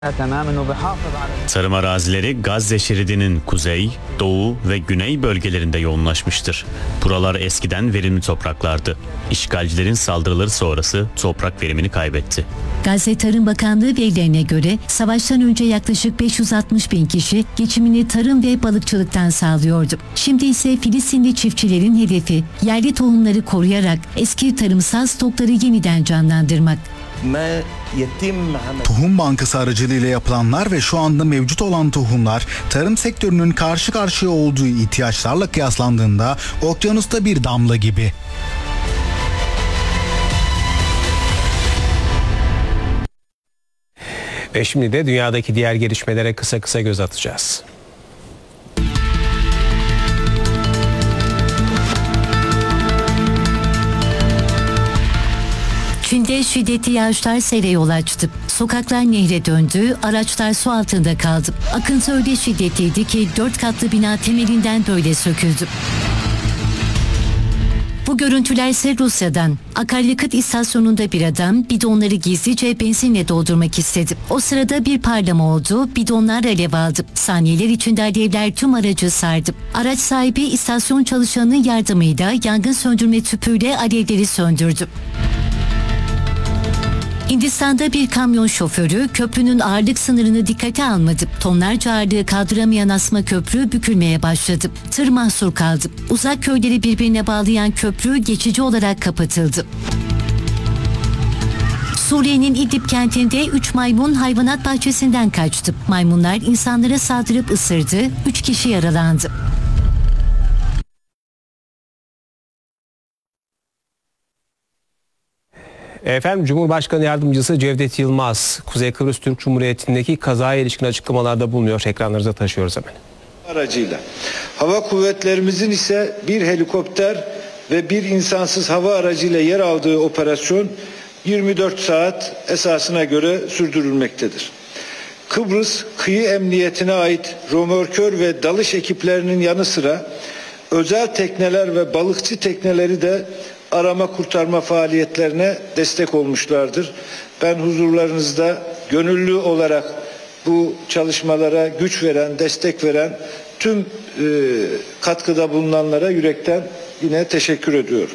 Tarım arazileri Gazze şeridinin kuzey, doğu ve güney bölgelerinde yoğunlaşmıştır. Buralar eskiden verimli topraklardı. İşgalcilerin saldırıları sonrası toprak verimini kaybetti. Gazze Tarım Bakanlığı verilerine göre savaştan önce yaklaşık 560 bin kişi geçimini tarım ve balıkçılıktan sağlıyordu. Şimdi ise Filistinli çiftçilerin hedefi yerli tohumları koruyarak eski tarımsal stokları yeniden canlandırmak. Tohum bankası aracılığıyla yapılanlar ve şu anda mevcut olan tohumlar tarım sektörünün karşı karşıya olduğu ihtiyaçlarla kıyaslandığında okyanusta bir damla gibi. Ve şimdi de dünyadaki diğer gelişmelere kısa göz atacağız. Çin'de şiddetli yağışlar sele yol açtı. Sokaklar nehre döndü, araçlar su altında kaldı. Akıntı öyle şiddetliydi ki 4 katlı bina temelinden böyle söküldü. Bu görüntüler ise Rusya'dan. Akaryakıt istasyonunda bir adam bidonları gizlice benzinle doldurmak istedi. O sırada bir patlama oldu, bidonlar alev aldı. Saniyeler içinde alevler tüm aracı sardı. Araç sahibi istasyon çalışanının yardımıyla yangın söndürme tüpüyle alevleri söndürdü. Hindistan'da bir kamyon şoförü köprünün ağırlık sınırını dikkate almadı. Tonlarca ağırlığı kaldıramayan asma köprü bükülmeye başladı. Tır mahsur kaldı. Uzak köyleri birbirine bağlayan köprü geçici olarak kapatıldı. Suriye'nin İdlib kentinde 3 maymun hayvanat bahçesinden kaçtı. Maymunlar insanlara saldırıp ısırdı. 3 kişi yaralandı. Efendim, Cumhurbaşkanı Yardımcısı Cevdet Yılmaz, Kuzey Kıbrıs Türk Cumhuriyeti'ndeki kazaya ilişkin açıklamalarda bulunuyor. Ekranlarınıza taşıyoruz hemen. Aracıyla. Hava kuvvetlerimizin ise bir helikopter ve bir insansız hava aracıyla yer aldığı operasyon 24 saat esasına göre sürdürülmektedir. Kıbrıs Kıyı Emniyetine ait römorkör ve dalış ekiplerinin yanı sıra özel tekneler ve balıkçı tekneleri de arama kurtarma faaliyetlerine destek olmuşlardır. Ben huzurlarınızda gönüllü olarak bu çalışmalara güç veren, destek veren tüm katkıda bulunanlara yürekten yine teşekkür ediyorum.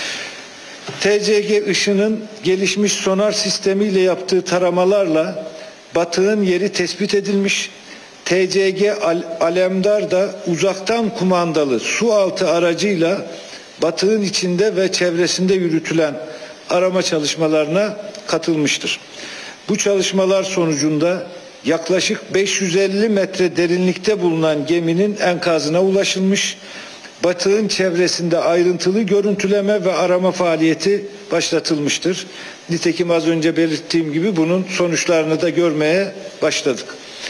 TCG Işın'ın gelişmiş sonar sistemiyle yaptığı taramalarla batığın yeri tespit edilmiş. TCG Alemdar da uzaktan kumandalı su altı aracıyla batığın içinde ve çevresinde yürütülen arama çalışmalarına katılmıştır. Bu çalışmalar sonucunda yaklaşık 550 metre derinlikte bulunan geminin enkazına ulaşılmış, batığın çevresinde ayrıntılı görüntüleme ve arama faaliyeti başlatılmıştır. Nitekim az önce belirttiğim gibi bunun sonuçlarını da görmeye başladık.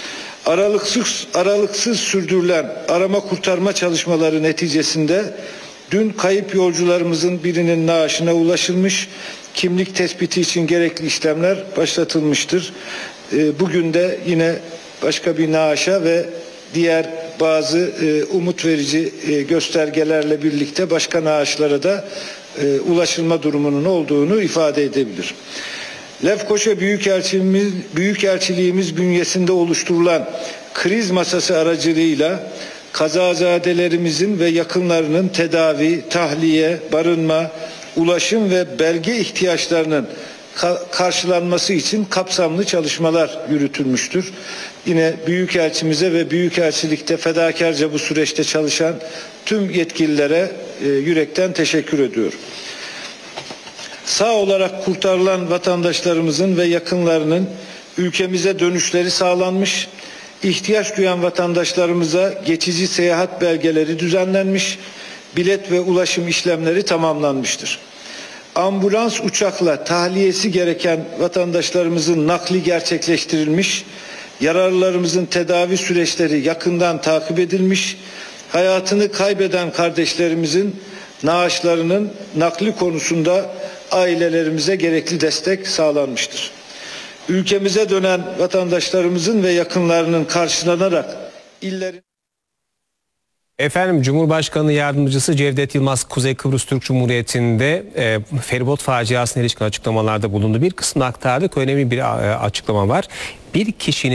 Aralıksız sürdürülen arama kurtarma çalışmaları neticesinde dün kayıp yolcularımızın birinin naaşına ulaşılmış, kimlik tespiti için gerekli işlemler başlatılmıştır. Bugün de yine başka bir naaşa ve diğer bazı umut verici göstergelerle birlikte başka naaşlara da ulaşılma durumunun olduğunu ifade edebilir. Lefkoşa Büyükelçiliğimiz bünyesinde oluşturulan kriz masası aracılığıyla kazazadelerimizin ve yakınlarının tedavi, tahliye, barınma, ulaşım ve belge ihtiyaçlarının karşılanması için kapsamlı çalışmalar yürütülmüştür. Yine Büyükelçimize ve Büyükelçilikte fedakarca bu süreçte çalışan tüm yetkililere yürekten teşekkür ediyorum. Sağ olarak kurtarılan vatandaşlarımızın ve yakınlarının ülkemize dönüşleri sağlanmış, ihtiyaç duyan vatandaşlarımıza geçici seyahat belgeleri düzenlenmiş, bilet ve ulaşım işlemleri tamamlanmıştır. Ambulans uçakla tahliyesi gereken vatandaşlarımızın nakli gerçekleştirilmiş, yaralılarımızın tedavi süreçleri yakından takip edilmiş, hayatını kaybeden kardeşlerimizin naaşlarının nakli konusunda ailelerimize gerekli destek sağlanmıştır. Ülkemize dönen vatandaşlarımızın ve yakınlarının karşılanarak illerin Efendim, Cumhurbaşkanı Yardımcısı Cevdet Yılmaz Kuzey Kıbrıs Türk Cumhuriyeti'nde feribot faciasına ilişkin açıklamalarda bulundu. Bir kısmını aktardık. Önemli bir açıklama var. Bir kişinin